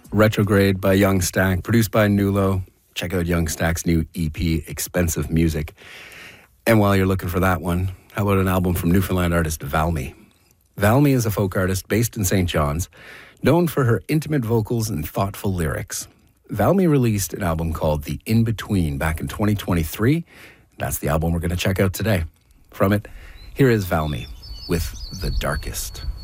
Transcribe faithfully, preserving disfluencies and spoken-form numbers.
Retrograde by Young Stack, produced by Nulo. Check out Young Stack's new E P, Expensive Music. And while you're looking for that one, how about an album from Newfoundland artist Valmy? Valmy is a folk artist based in Saint John's, known for her intimate vocals and thoughtful lyrics. Valmy released an album called The In-Between back in twenty twenty-three. That's the album we're going to check out today. From it, here is Valmy with The Darkest.